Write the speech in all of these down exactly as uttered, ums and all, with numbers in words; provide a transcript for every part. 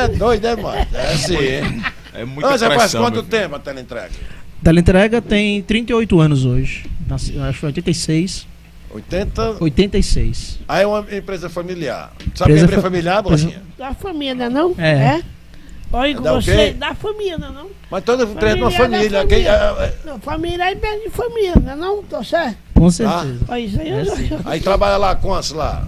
é doido, é, mano? É assim, hein? É muita Mas já faz pressão, quanto meu filho. tempo a teleentrega? Teleentrega tem trinta e oito anos hoje. Nasci, acho que oitenta e seis. oitenta? oitenta e seis. Aí é uma empresa familiar. Sabe Empresa que é empresa fa- familiar, Bolachinha? Da família, não? É. Olha com Da o você, quê? da família, não? Mas toda empresa é uma Família família. da Quem- família. é- é- Não, família é bem de família, não? Não, tô certo? Com certeza. Olha isso aí, É, eu sim. já- Aí trabalha lá quantos lá?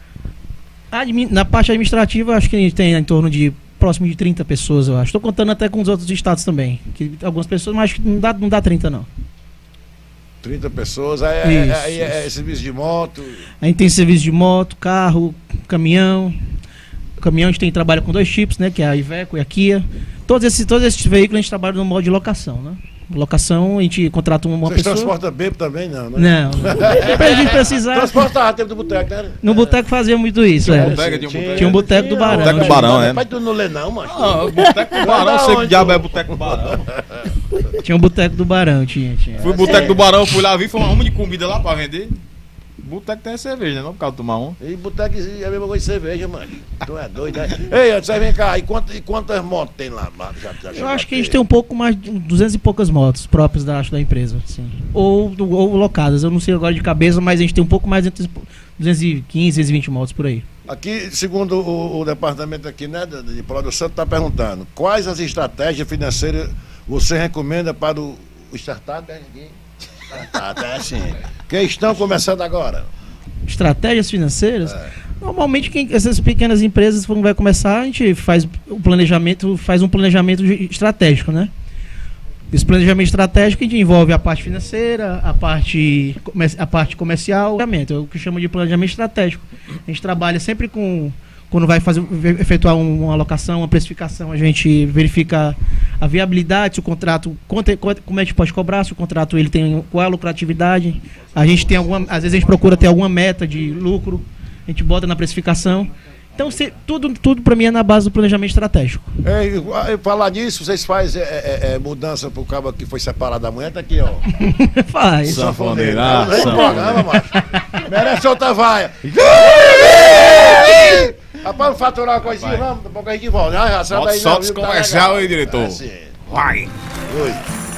Admi- Na parte administrativa, acho que a gente tem em torno de próximo de trinta pessoas, eu acho. Estou contando até com os outros estados também. Que algumas pessoas, mas acho que não dá, não dá trinta, não. trinta pessoas. Aí é, Isso, é- aí é isso. serviço de moto. A gente tem serviço de moto, carro, caminhão. Caminhão a gente tem trabalho com dois tipos, né? Que é a Iveco e a Kia. Todos esses, todos esses veículos a gente trabalha no modo de locação, né? Locação, a gente contrata uma Vocês pessoa. transportam bêbado também, não, né? Não. Pra gente precisar. Transportava tempo do boteco, né? No boteco fazia muito isso, Tinha é. um boteco, tinha um boteco. Tinha um boteco do Barão. Boteco do Barão, né? Mas tu não lê não, macho. Ah, o Boteco do Barão, sei que diabo é Boteco do Barão. Tinha um boteco do Barão, tinha, tinha. Fui pro Boteco do Barão, fui lá, vi, foi uma uma de comida lá pra vender. Boteco tem cerveja, né? Não por causa de tomar um. E boteco é a mesma coisa de cerveja, mano. Tu é doido, né? Ei, antes, aí vem cá, e, quantas, e quantas motos tem lá? Já, já Eu acho que a gente tem um pouco mais de duzentas e poucas motos próprias da, acho, da empresa, sim. Ou, do- ou locadas, eu não sei agora de cabeça, mas a gente tem um pouco mais de duzentas e quinze, duzentas e vinte motos por aí. Aqui, segundo o, o departamento aqui, né, de, de produção, está perguntando quais as estratégias financeiras você recomenda para o, o startup? É, aqui? Startup, é assim. Que estão começando agora. Estratégias financeiras? Normalmente quem, essas pequenas empresas, quando vai começar, a gente faz o planejamento, faz um planejamento estratégico, né? Esse planejamento estratégico a gente envolve a parte financeira, a parte, comer- a parte comercial, é o que chama de planejamento estratégico. A gente trabalha sempre com, quando vai fazer, efetuar um- uma alocação, uma precificação, a gente verifica a viabilidade, se o contrato, quanto, é- quanto- como é que a gente pode cobrar, se o contrato ele tem, qual é a lucratividade. A gente tem alguma, às vezes a gente procura ter alguma meta de lucro, a gente bota na precificação. Então, se, tudo, tudo para mim é na base do planejamento estratégico. Ei, falar nisso, vocês fazem é, é, é, mudança pro cabo que foi separado da mulher? Tá aqui, ó. Faz. Sanfoneira, Não, sanfoneira. programa, macho. Merece outra vaia. Rapaz, vamos faturar uma coisinha, vamos, daqui a pouco a gente volta. Ah, já, sai Solta daí, não, solta esse viu, que tá comercial legal. aí, diretor. É, sim. Vai. Oi.